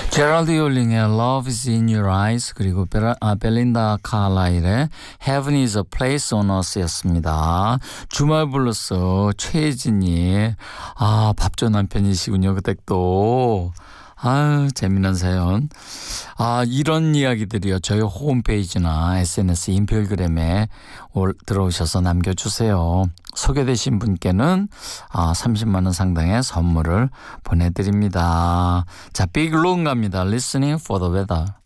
제럴드 율링의 Love is in your eyes 그리고 벨린다 카라일의 Heaven is a place on earth였습니다. 주말 블루스 최혜진이 밥조 남편이시군요. 그 댁도 재미난 사연. 이런 이야기들이요. 저희 홈페이지나 SNS 인별그램에 들어오셔서 남겨주세요. 소개되신 분께는 30만 원 상당의 선물을 보내드립니다. 자, 빅 롱 갑니다. Listening for the weather.